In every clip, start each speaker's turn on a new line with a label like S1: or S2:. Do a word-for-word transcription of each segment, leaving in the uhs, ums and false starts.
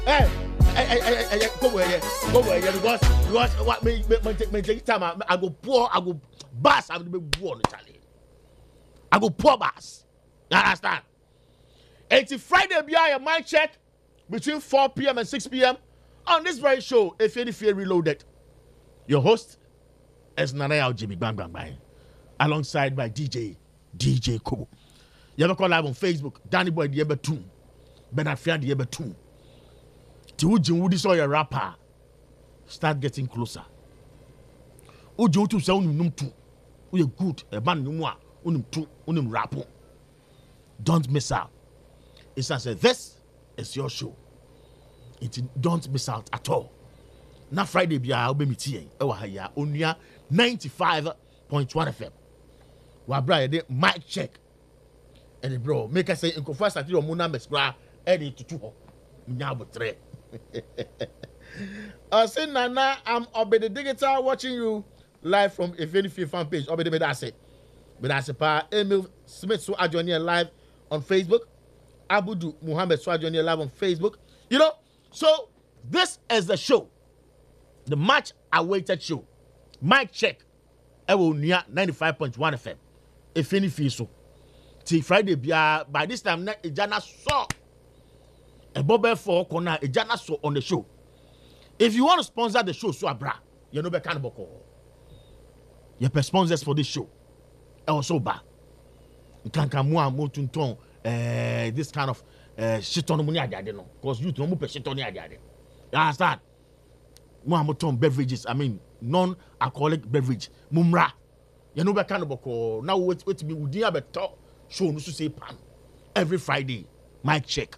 S1: Hey, hey, hey, hey, hey, go away, go away, because because what me me me take me take time. I, I go pour, I go bass. I go be on Charlie. I go pour bass. You understand? It's Friday. Be a mic check between four p m and six p m on this very show. If you feel reloaded, your host is Nana Jimmy Bang Bang Bang, alongside my D J D J Kobo. You ever call live on Facebook? Danny Boy the ever tune, Bernard Fian the ever tune. Ujin Woody saw your rapper start getting closer. Uju to say unum tu. We good. A man numwa unum tu unum rapo. Don't miss out. It's as a this is your show. It don't miss out at all. Na Friday bia obe mitie. Ewa haya onia ninety-five point one F M. Wa bra de mic check. And bro, make us say in first at your mona mesgra edit to two. Nyabo three. I say Nana, I'm Obede Digital watching you live from Afenifie fan page. Obede Bedase. Bedase pa Emil Smith so Adjonia live on Facebook. Abudu Muhammad so Adjonia live on Facebook. You know, so this is the show. The much awaited show. Mic check. Ewo nia ninety-five point one F M. Afenifie so. Till Friday bia by this time na ejana so a bobber for corner, a jana so on the show. If you want to sponsor the show, so abra, you know be cannibal. You pay sponsors for this show. Also ba. You can come more more to ton uh this kind of uh shit on money adiade no. Because you don't pay shit on adiade. You understand? More more ton beverages, I mean non-alcoholic beverage. Mumra. You know be cannibal. Now wait wait me we have a talk show no say pan every Friday. Mic check.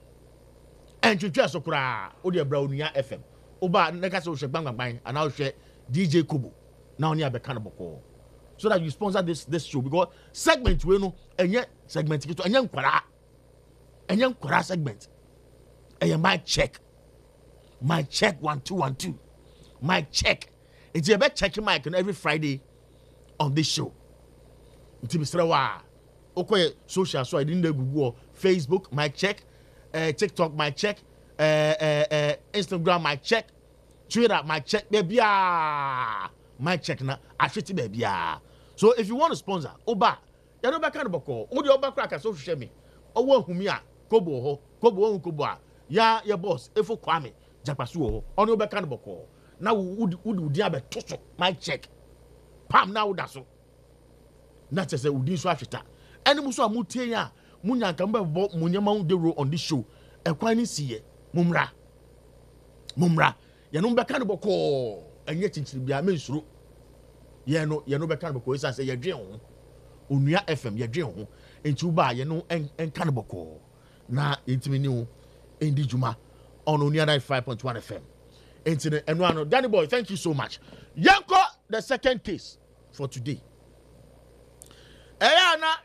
S1: And you just okra odi Brownia F M. Oba neka so she bang bang bang and now she D J Kubu. Now near be cannibal. So that you sponsor this this show because segment we know enye segment kito enye nkwara. Enye nkwara segment. Enye mic check. Mic check one two one two. Mic check. It's a bet checking mic on every Friday on this show. It's Mister Wa. Okay, social so I didn't go Facebook mic check. Uh, TikTok my check, uh, uh, uh, Instagram my check, Twitter my check, baby ah, my check na ashiti baby ah. So if you want to sponsor, oba, you know kind of bako, odi oba cracker so share me, owo humia, kobo ho, kobo ho kobo a, ya ya boss, efo kwame, japasu ho, oni oba kind of bako. Na would would dia be toso my check, pam na woda so. Na chese udi so afita. Eni muso amutie ya. Munya kamba bo munyama de ro on this show e kwan ni siye mumra mumra ye no beka no boko enye chinchiri bia mensuro ye no ye no beka no boko isa say ye dwen ho onua F M ye dwen ho enti uba ye no en kan boko na intimi ni ho endi juma on onua ninety-five point one F M enti eno ano Danny Boy, thank you so much. Yanko the second case for today. Eyana